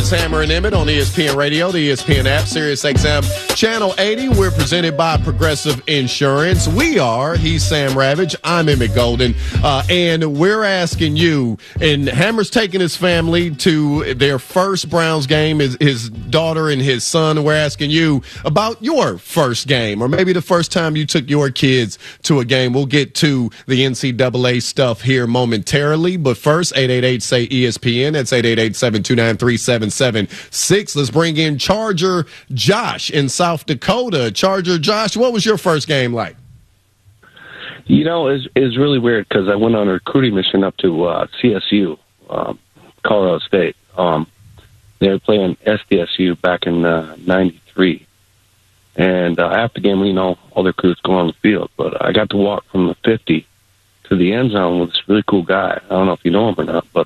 is Hammer and Emmett on ESPN Radio, the ESPN app, Sirius XM, Channel 80. We're presented by Progressive Insurance. We are. He's Sam Ravage. I'm Emmett Golden. And we're asking you, and Hammer's taking his family to their first Browns game, his daughter and his son. We're asking you about your first game, or maybe the first time you took your kids to a game. We'll get to the NCAA stuff here momentarily, but first, 888-SAY-ESPN. That's 888-729-3776. Let's bring in Charger Josh in South Dakota. Charger Josh, what was your first game like? You know, it's really weird because I went on a recruiting mission up to CSU, Colorado State. They were playing SDSU back in 93. And after the game, you know, all the recruits go on the field. But I got to walk from the 50 to the end zone with this really cool guy. I don't know if you know him or not, but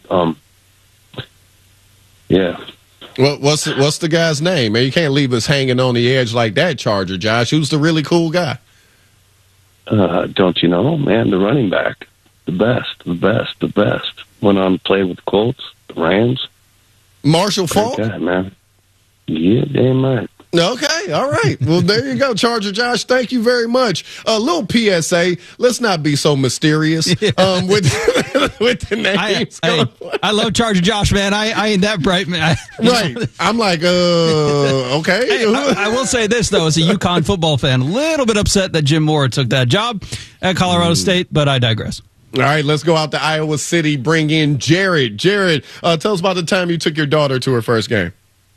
yeah. Well, what's the guy's name? Man, you can't leave us hanging on the edge like that, Charger Josh. Who's the really cool guy? Don't you know, man? The running back, the best. Went on to play with the Colts, the Rams. Marshall Faulk? Guy, man. Yeah, damn right. Okay, all right. Well, there you go, Charger Josh. Thank you very much. A little PSA. Let's not be so mysterious with the names. I love Charger Josh, man. I ain't that bright, man. Right. I'm like, okay. Hey, I will say this, though, as a UConn football fan, a little bit upset that Jim Mora took that job at Colorado State, but I digress. All right, let's go out to Iowa City, bring in Jared. Jared, tell us about the time you took your daughter to her first game.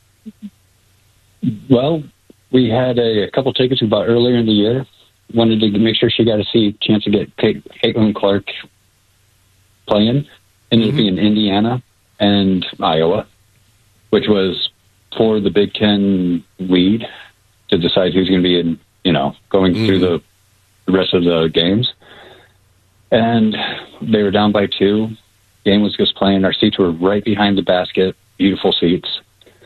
Well, we had a couple tickets we bought earlier in the year. Wanted to make sure she got a chance to get Caitlin Clark playing. Ended up being Indiana and Iowa, which was for the Big Ten lead to decide who's going to be in, going through the rest of the games. And they were down by 2. Game was just playing. Our seats were right behind the basket. Beautiful seats.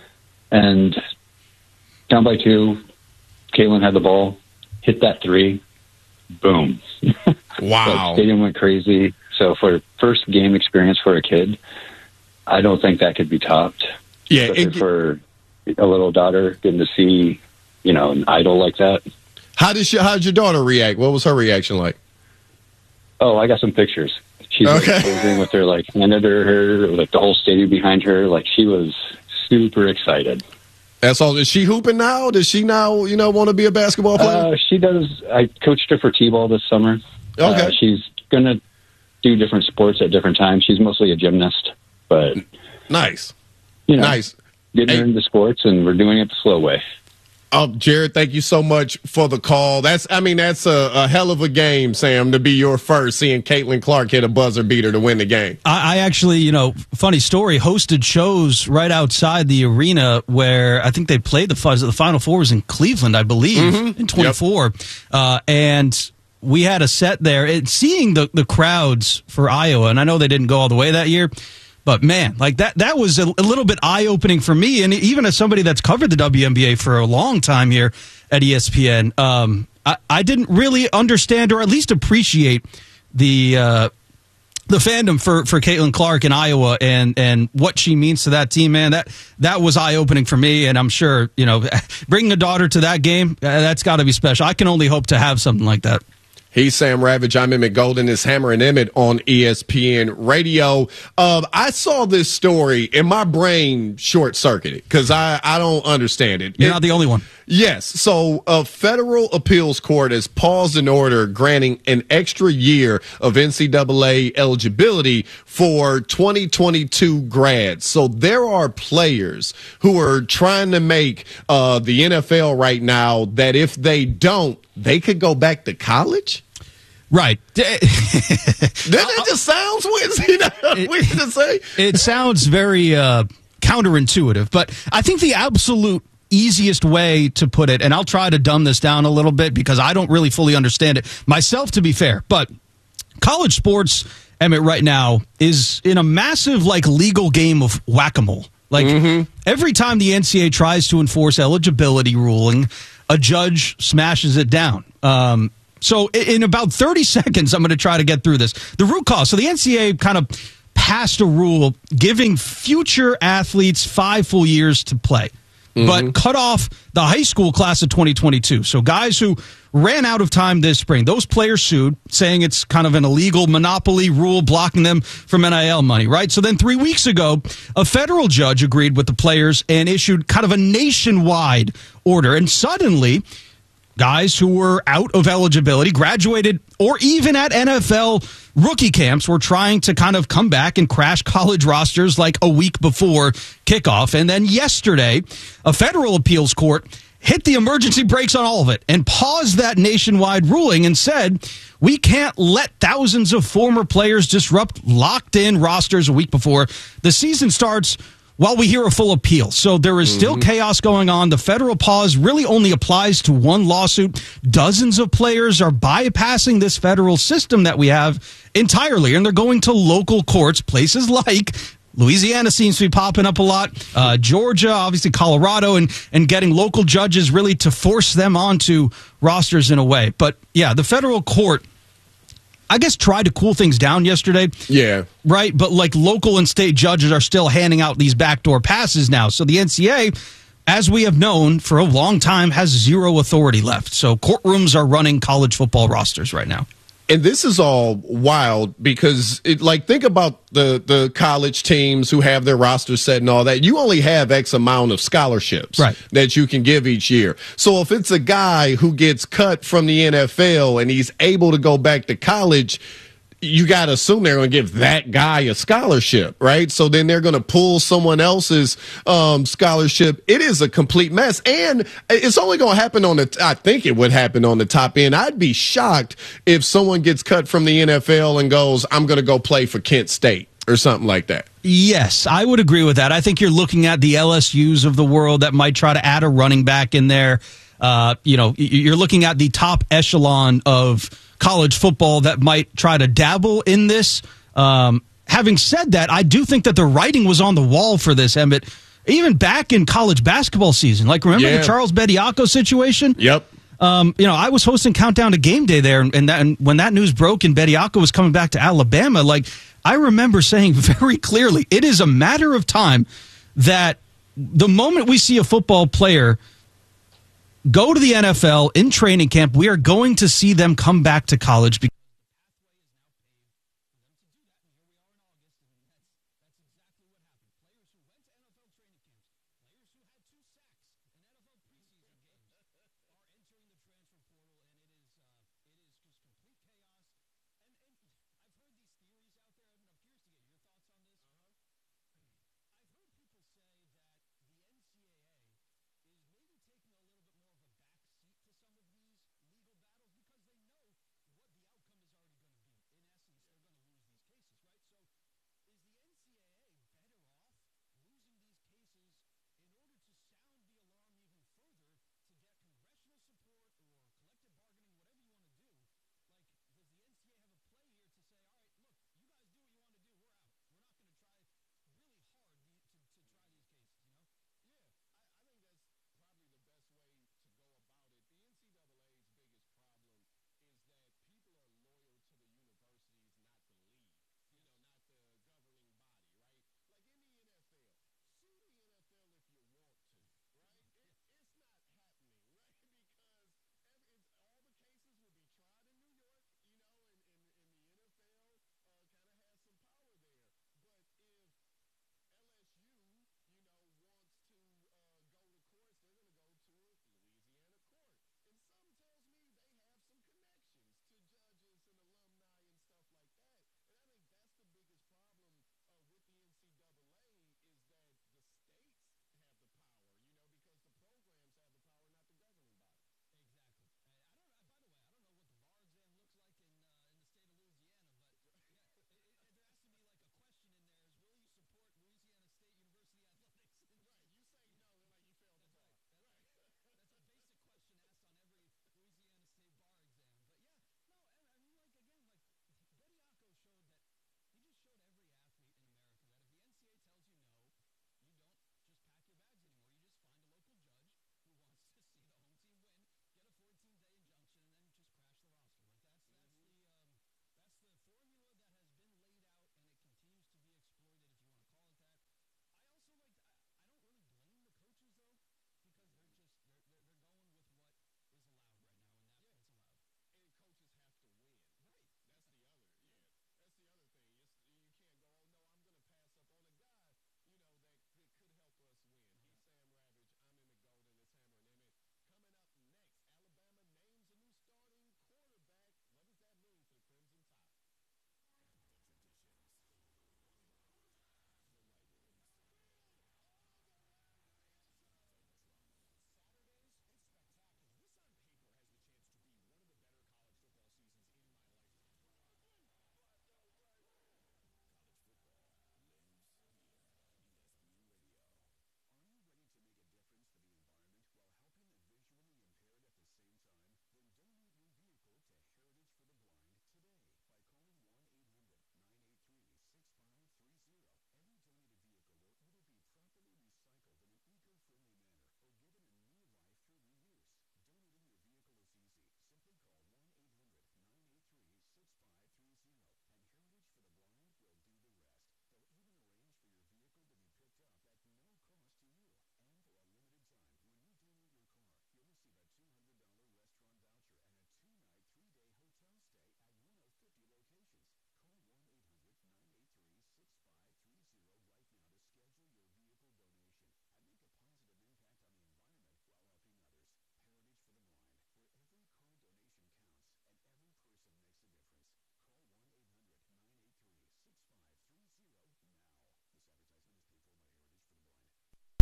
And down by 2, Caitlin had the ball, hit that 3, boom. Wow. The stadium went crazy. So for first game experience for a kid, I don't think that could be topped. Yeah. For a little daughter, getting to see, an idol like that. How did your daughter react? What was her reaction like? Oh, I got some pictures. She's posing with her, hand under her, the whole stadium behind her. She was super excited. That's all. Is she hooping now? Does she now, want to be a basketball player? She does. I coached her for T-ball this summer. Okay. She's going to do different sports at different times. She's mostly a gymnast, but nice. Nice. Getting her into sports, and we're doing it the slow way. Jared, thank you so much for the call. That's a hell of a game, Sam, to be your first, seeing Caitlin Clark hit a buzzer beater to win the game. I actually, funny story, hosted shows right outside the arena where I think they played the Final Four was in Cleveland, I believe, in 24. Yep. And we had a set there. Seeing the crowds for Iowa, and I know they didn't go all the way that year, but, man, that was a little bit eye-opening for me. And even as somebody that's covered the WNBA for a long time here at ESPN, I didn't really understand or at least appreciate the fandom for Caitlin Clark in Iowa and what she means to that team, man. That was eye-opening for me, and I'm sure, bringing a daughter to that game, that's got to be special. I can only hope to have something like that. He's Sam Ravage. I'm Emmett Golden. It's Hammer and Emmett on ESPN Radio. I saw this story and my brain short-circuited because I don't understand it. You're not the only one. Yes. So a federal appeals court has paused an order granting an extra year of NCAA eligibility for 2022 grads. So there are players who are trying to make the NFL right now that if they don't, they could go back to college? Right. That just sounds weird to say. It sounds very counterintuitive, but I think the absolute easiest way to put it, and I'll try to dumb this down a little bit because I don't really fully understand it myself, to be fair, but college sports, Emmett, right now is in a massive legal game of whack-a-mole. Every time the NCAA tries to enforce eligibility ruling, a judge smashes it down. So in about 30 seconds, I'm going to try to get through this. The root cause. So the NCAA kind of passed a rule giving future athletes 5 full years to play, but cut off the high school class of 2022. So guys who ran out of time this spring, those players sued, saying it's kind of an illegal monopoly rule blocking them from NIL money, right? So then 3 weeks ago, a federal judge agreed with the players and issued kind of a nationwide order. And suddenly, guys who were out of eligibility, graduated, or even at NFL rookie camps were trying to kind of come back and crash college rosters like a week before kickoff. And then yesterday, a federal appeals court hit the emergency brakes on all of it and paused that nationwide ruling and said, we can't let thousands of former players disrupt locked-in rosters a week before the season starts while we hear a full appeal. So there is still chaos going on. The federal pause really only applies to one lawsuit. Dozens of players are bypassing this federal system that we have entirely, and they're going to local courts, places like Louisiana seems to be popping up a lot, Georgia, obviously Colorado, and getting local judges really to force them onto rosters in a way. But, yeah, the federal court, I guess, tried to cool things down yesterday. Yeah. Right? But like local and state judges are still handing out these backdoor passes now. So the NCAA, as we have known for a long time, has zero authority left. So courtrooms are running college football rosters right now. And this is all wild because, think about the college teams who have their rosters set and all that. You only have X amount of scholarships that you can give each year. So if it's a guy who gets cut from the NFL and he's able to go back to college, you got to assume they're going to give that guy a scholarship, right? So then they're going to pull someone else's scholarship. It is a complete mess. And it's only going to happen I think it would happen on the top end. I'd be shocked if someone gets cut from the NFL and goes, I'm going to go play for Kent State or something like that. Yes, I would agree with that. I think you're looking at the LSUs of the world that might try to add a running back in there. You're looking at the top echelon of college football that might try to dabble in this. Having said that, I do think that the writing was on the wall for this, Emmett, even back in college basketball season. Like, remember the Charles Bediako situation? Yep. I was hosting Countdown to Game Day there, and when that news broke and Bediako was coming back to Alabama, I remember saying very clearly, it is a matter of time that the moment we see a football player go to the NFL in training camp, we are going to see them come back to college.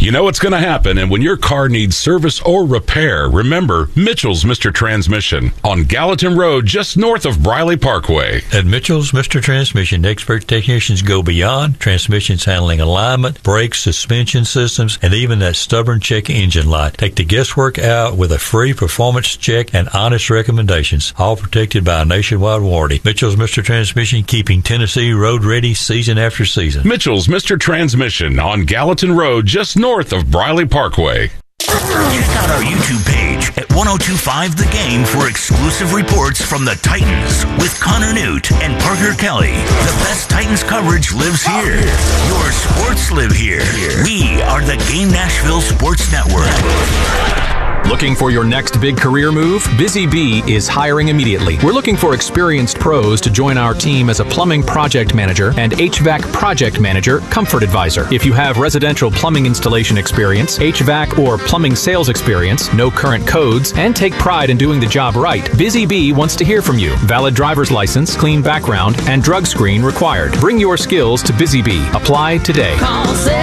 You know what's going to happen, and when your car needs service or repair, remember Mitchell's Mr. Transmission on Gallatin Road, just north of Briley Parkway. At Mitchell's Mr. Transmission, expert technicians go beyond transmissions handling alignment, brakes, suspension systems, and even that stubborn check engine light. Take the guesswork out with a free performance check and honest recommendations, all protected by a nationwide warranty. Mitchell's Mr. Transmission, keeping Tennessee road ready season after season. Mitchell's Mr. Transmission on Gallatin Road, just north of Briley Parkway. Check out our YouTube page at 1025 The Game for exclusive reports from the Titans with Connor Newt and Parker Kelly. The best Titans coverage lives here. Your sports live here. We are the Game Nashville Sports Network. Looking for your next big career move? Busy Bee is hiring immediately. We're looking for experienced pros to join our team as a plumbing project manager and HVAC project manager, comfort advisor. If you have residential plumbing installation experience, HVAC or plumbing sales experience, no current codes, and take pride in doing the job right, Busy Bee wants to hear from you. Valid driver's license, clean background, and drug screen required. Bring your skills to Busy Bee. Apply today. Call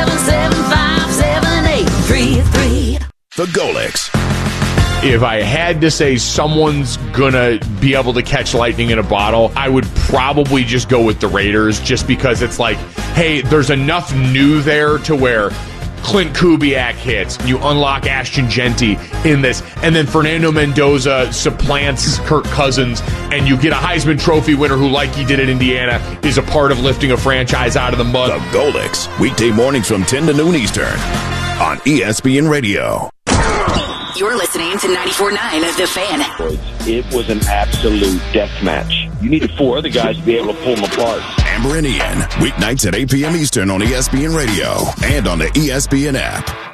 775-7833. The Golix. If I had to say someone's gonna be able to catch lightning in a bottle, I would probably just go with the Raiders, just because it's like, hey, there's enough new there to where Clint Kubiak hits, you unlock Ashton Genty in this, and then Fernando Mendoza supplants Kirk Cousins, and you get a Heisman Trophy winner who, like he did at Indiana, is a part of lifting a franchise out of the mud. The Golix, weekday mornings from 10 to noon Eastern on ESPN Radio. You're listening to 94.9 The Fan. It was an absolute death match. You needed four other guys to be able to pull them apart. Amber and Ian, weeknights at 8 p.m. Eastern on ESPN Radio and on the ESPN app.